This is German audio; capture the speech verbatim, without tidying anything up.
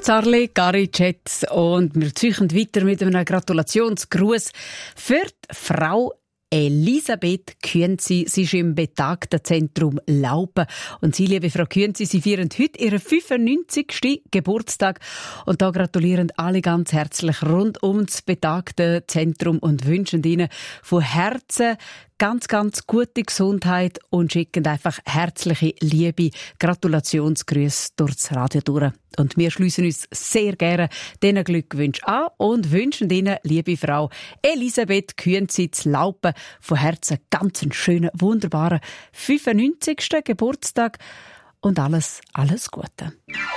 Zarli, Gari, Chat und wir ziehen weiter mit einem Gratulationsgruß für die Frau Elisabeth Künzi. Sie ist im betagten Zentrum Laupen. Und Sie, liebe Frau Künzi, Sie feiern heute Ihren fünfundneunzigsten Geburtstag. Und da gratulieren alle ganz herzlich rund ums betagte Zentrum und wünschen Ihnen von Herzen ganz, ganz gute Gesundheit und schicken einfach herzliche Liebe, Gratulationsgrüße durchs Radio durch. Und wir schliessen uns sehr gerne diesen Glückwünschen an und wünschen Ihnen, liebe Frau Elisabeth Künzi zu Laupen, von Herzen ganz einen schönen, wunderbaren fünfundneunzigsten Geburtstag und alles, alles Gute.